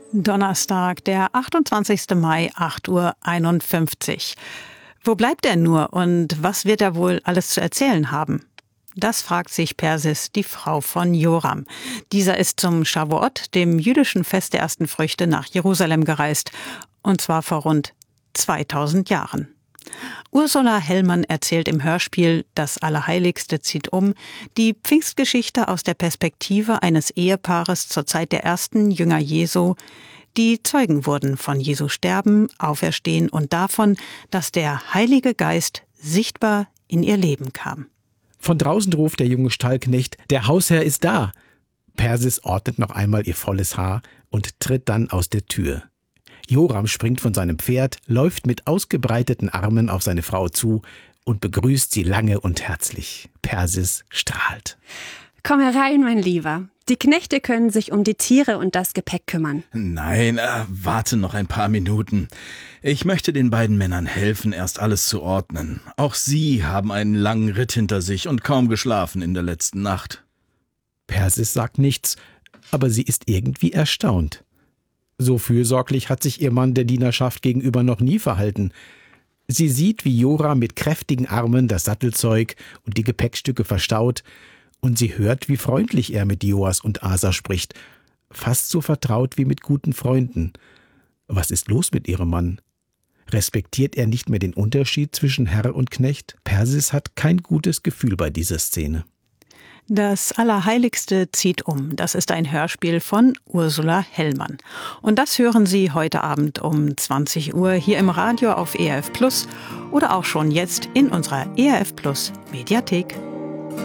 Donnerstag, der 28. Mai, 8:51 Uhr. Wo bleibt er nur und was wird er wohl alles zu erzählen haben? Das fragt sich Persis, die Frau von Joram. Dieser ist zum Shavuot, dem jüdischen Fest der ersten Früchte, nach Jerusalem gereist. Und zwar vor rund 2000 Jahren. Ursula Hellmann erzählt im Hörspiel Das Allerheiligste zieht um die Pfingstgeschichte aus der Perspektive eines Ehepaares zur Zeit der ersten Jünger Jesu, die Zeugen wurden von Jesu Sterben, Auferstehen und davon, dass der Heilige Geist sichtbar in ihr Leben kam. Von draußen ruft der junge Stallknecht, der Hausherr ist da. Persis ordnet noch einmal ihr volles Haar und tritt dann aus der Tür. Joram springt von seinem Pferd, läuft mit ausgebreiteten Armen auf seine Frau zu und begrüßt sie lange und herzlich. Persis strahlt. Komm herein, mein Lieber. Die Knechte können sich um die Tiere und das Gepäck kümmern. Nein, warte noch ein paar Minuten. Ich möchte den beiden Männern helfen, erst alles zu ordnen. Auch sie haben einen langen Ritt hinter sich und kaum geschlafen in der letzten Nacht. Persis sagt nichts, aber sie ist irgendwie erstaunt. So fürsorglich hat sich ihr Mann der Dienerschaft gegenüber noch nie verhalten. Sie sieht, wie Joram mit kräftigen Armen das Sattelzeug und die Gepäckstücke verstaut, und sie hört, wie freundlich er mit Joas und Asa spricht, fast so vertraut wie mit guten Freunden. Was ist los mit ihrem Mann? Respektiert er nicht mehr den Unterschied zwischen Herr und Knecht? Persis hat kein gutes Gefühl bei dieser Szene. Das Allerheiligste zieht um. Das ist ein Hörspiel von Ursula Hellmann. Und das hören Sie heute Abend um 20 Uhr hier im Radio auf ERF Plus oder auch schon jetzt in unserer ERF Plus Mediathek.